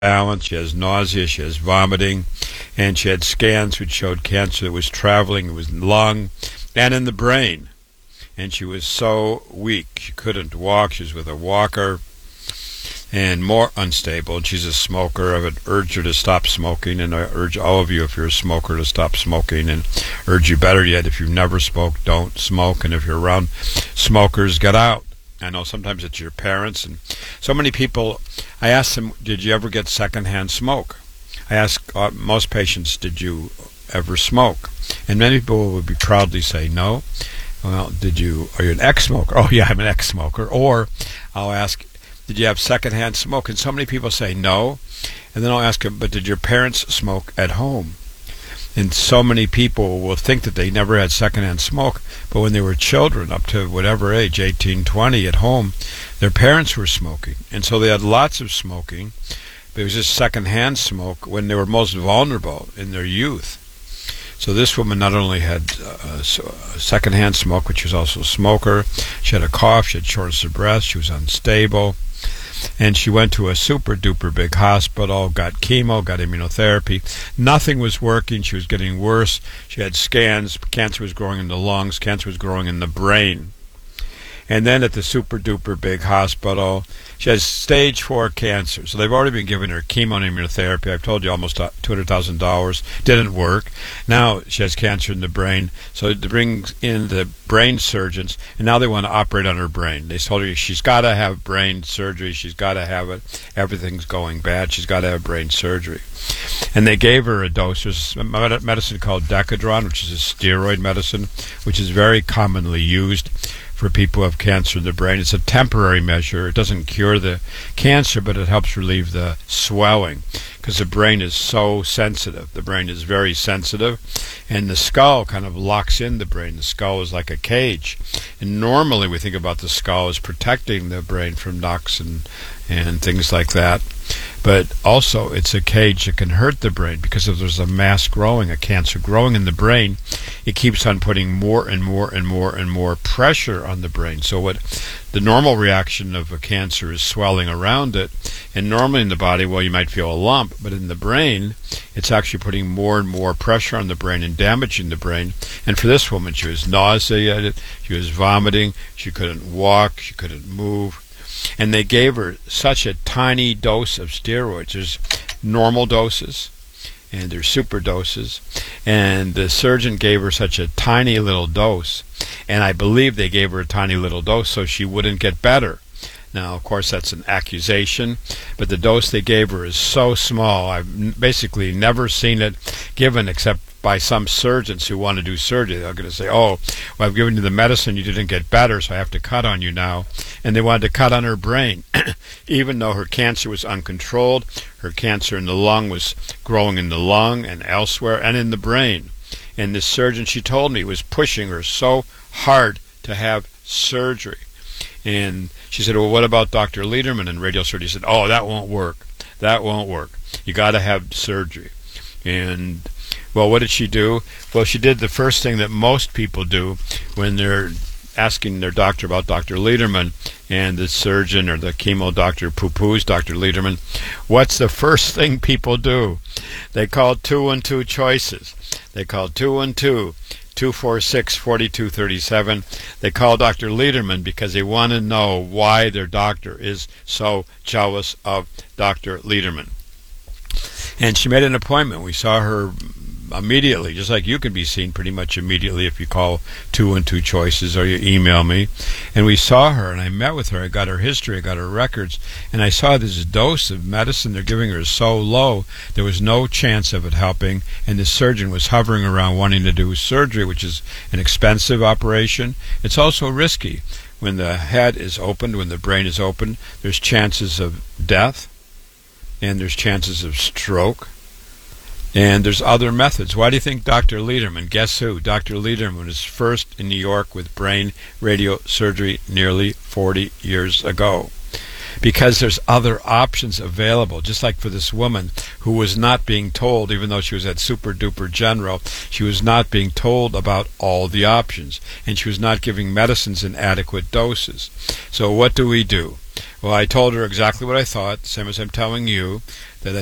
balance, she has nausea, she has vomiting, and she had scans which showed cancer that was traveling. It was in the lung and in the brain. And she was so weak, she couldn't walk. She was with a walker and more unstable. And she's a smoker. I would urge her to stop smoking, and I urge all of you, if you're a smoker, to stop smoking, and urge you, better yet, if you've never smoked, don't smoke. And if you're around smokers, get out. I know sometimes it's your parents, and so many people, I ask them, did you ever get secondhand smoke? I ask most patients, did you ever smoke? And many people would proudly say no. Well, are you an ex-smoker? Oh yeah, I'm an ex-smoker. Or I'll ask, did you have secondhand smoke? And so many people say no. And then I'll ask them, but did your parents smoke at home? And so many people will think that they never had secondhand smoke, but when they were children, up to whatever age, 18, 20, at home, their parents were smoking. And so they had lots of smoking, but it was just secondhand smoke when they were most vulnerable in their youth. So this woman not only had secondhand smoke, but she was also a smoker. She had a cough, she had shortness of breath, she was unstable. And she went to a super duper big hospital, got chemo, got immunotherapy. Nothing was working. She was getting worse. She had scans. Cancer was growing in the lungs. Cancer was growing in the brain. And then at the super duper big hospital, she has stage 4 cancer. So they've already been giving her chemo and immunotherapy. I've told you, almost $200,000. Didn't work. Now she has cancer in the brain. So they bring in the brain surgeons, and now they want to operate on her brain. They told her she's got to have brain surgery. She's got to have it. Everything's going bad. She's got to have brain surgery. And they gave her a dose. There's a medicine called Decadron, which is a steroid medicine, which is very commonly used for people who have cancer in the brain. It's a temporary measure. It doesn't cure the cancer, but it helps relieve the swelling, because the brain is so sensitive. The brain is very sensitive, and the skull kind of locks in the brain. The skull is like a cage, and normally we think about the skull as protecting the brain from knocks and things like that. But also it's a cage that can hurt the brain, because if there's a mass growing, a cancer growing in the brain, it keeps on putting more and more and more and more pressure on the brain. So what the normal reaction of a cancer is swelling around it, and normally in the body, well, you might feel a lump, but in the brain, it's actually putting more and more pressure on the brain and damaging the brain. And for this woman, she was nauseated, she was vomiting, she couldn't walk, she couldn't move. And they gave her such a tiny dose of steroids. There's normal doses, and there's super doses. And the surgeon gave her such a tiny little dose, and I believe they gave her a tiny little dose so she wouldn't get better. Now, of course, that's an accusation, but the dose they gave her is so small. I've basically never seen it given except by some surgeons who want to do surgery. They're going to say, oh, well, I've given you the medicine, you didn't get better, so I have to cut on you now. And they wanted to cut on her brain, even though her cancer was uncontrolled. Her cancer in the lung was growing in the lung and elsewhere and in the brain. And this surgeon, she told me, was pushing her so hard to have surgery. And she said, well, what about Dr. Lederman and radio surgery? He said, oh, that won't work. That won't work. You got to have surgery. And well, what did she do? Well, she did the first thing that most people do when they're asking their doctor about Dr. Lederman, and the surgeon or the chemo doctor poo-poos Dr. Lederman. What's the first thing people do? They call 212 choices. They call 212, 246, 4237. They call Dr. Lederman because they want to know why their doctor is so jealous of Dr. Lederman. And she made an appointment. We saw her immediately, just like you can be seen pretty much immediately if you call 212 choices or you email me. And we saw her, and I met with her. I got her history, I got her records, and I saw this dose of medicine they're giving her is so low, there was no chance of it helping, and the surgeon was hovering around wanting to do surgery, which is an expensive operation. It's also risky. When the head is opened, when the brain is opened, there's chances of death, and there's chances of stroke. And there's other methods. Why do you think Dr. Lederman, guess who? Dr. Lederman was first in New York with brain radio surgery nearly 40 years ago. Because there's other options available, just like for this woman who was not being told, even though she was at super duper general, she was not being told about all the options, and she was not giving medicines in adequate doses. So what do? Well, I told her exactly what I thought, same as I'm telling you, that